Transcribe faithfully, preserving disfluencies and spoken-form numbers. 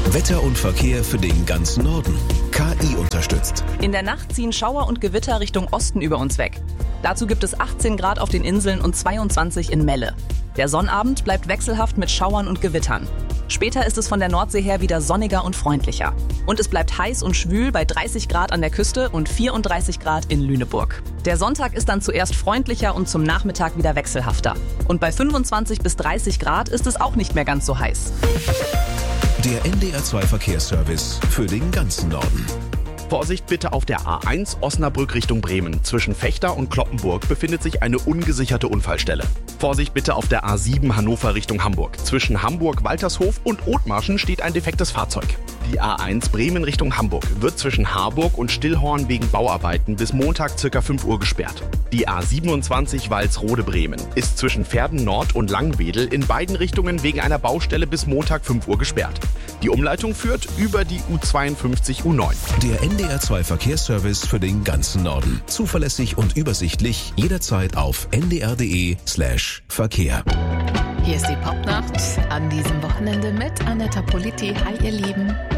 Wetter und Verkehr für den ganzen Norden. K I unterstützt. In der Nacht ziehen Schauer und Gewitter Richtung Osten über uns weg. Dazu gibt es achtzehn Grad auf den Inseln und zweiundzwanzig in Melle. Der Sonnabend bleibt wechselhaft mit Schauern und Gewittern. Später ist es von der Nordsee her wieder sonniger und freundlicher. Und es bleibt heiß und schwül bei dreißig Grad an der Küste und vierunddreißig Grad in Lüneburg. Der Sonntag ist dann zuerst freundlicher und zum Nachmittag wieder wechselhafter. Und bei fünfundzwanzig bis dreißig Grad ist es auch nicht mehr ganz so heiß. Der N D R zwei Verkehrsservice für den ganzen Norden. Vorsicht bitte auf der A eins Osnabrück Richtung Bremen. Zwischen Vechta und Cloppenburg befindet sich eine ungesicherte Unfallstelle. Vorsicht bitte auf der A sieben Hannover Richtung Hamburg. Zwischen Hamburg-Waltershof und Othmarschen steht ein defektes Fahrzeug. Die A eins Bremen Richtung Hamburg wird zwischen Harburg und Stillhorn wegen Bauarbeiten bis Montag ca. fünf Uhr gesperrt. Die A siebenundzwanzig Walsrode-Bremen ist zwischen Verden Nord und Langwedel in beiden Richtungen wegen einer Baustelle bis Montag fünf Uhr gesperrt. Die Umleitung führt über die U zweiundfünfzig U neun. Der N D R zwei Verkehrsservice für den ganzen Norden. Zuverlässig und übersichtlich, jederzeit auf n d r punkt d e slash Verkehr. Hier ist die Popnacht an diesem Wochenende mit Anetta Politi. Hi ihr Lieben.